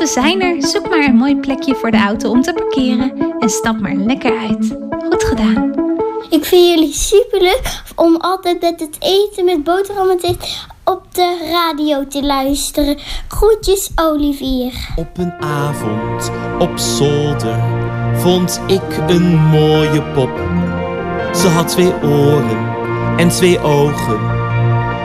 we zijn er. Zoek maar een mooi plekje voor de auto om te parkeren en stap maar lekker uit. Goed gedaan. Ik vind jullie superleuk om altijd met het eten met boterhammen op de radio te luisteren. Groetjes, Olivier. Op een avond op zolder vond ik een mooie pop. Ze had 2 oren en 2 ogen